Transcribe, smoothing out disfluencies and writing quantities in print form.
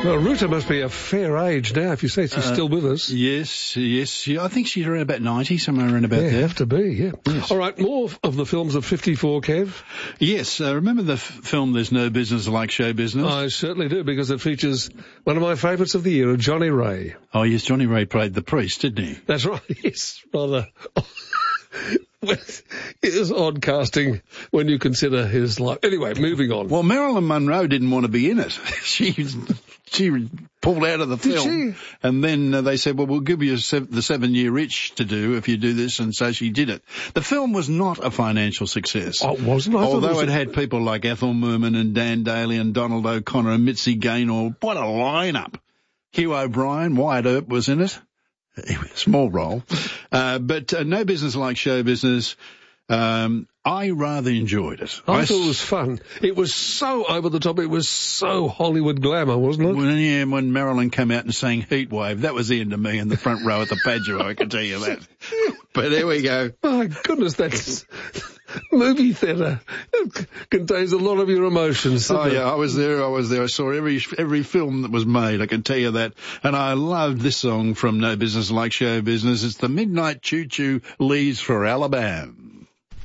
Well, Ruta must be a fair age now, if you say she's still with us. Yes. I think she's around about 90, somewhere around about there. Have to be, yeah. Yes. All right, more of the films of 54, Kev? Yes, remember the film There's No Business Like Show Business? I certainly do, because it features one of my favourites of the year, Johnny Ray. Oh, yes, Johnny Ray played the priest, didn't he? That's right, yes, rather. It is odd casting when you consider his life. Anyway, moving on. Well, Marilyn Monroe didn't want to be in it. She pulled out of the film. Did she? And then they said, well, we'll give you the 7-year itch to do if you do this, and so she did it. The film was not a financial success. Oh, it wasn't? Although it had people like Ethel Merman and Dan Daly and Donald O'Connor and Mitzi Gaynor. What a lineup. Hugh O'Brien, Wyatt Earp was in it. Small role. But No Business Like Show Business, I rather enjoyed it. I thought it was fun. It was so over the top. It was so Hollywood glamour, wasn't it? When Marilyn came out and sang Heatwave, that was the end of me in the front row at the Padua, I can tell you that. But there we go. My goodness, that's movie theatre. It contains a lot of your emotions. Oh, yeah, I was there. I saw every film that was made, I can tell you that. And I loved this song from No Business Like Show Business. It's The Midnight Choo Choo Leaves for Alabama.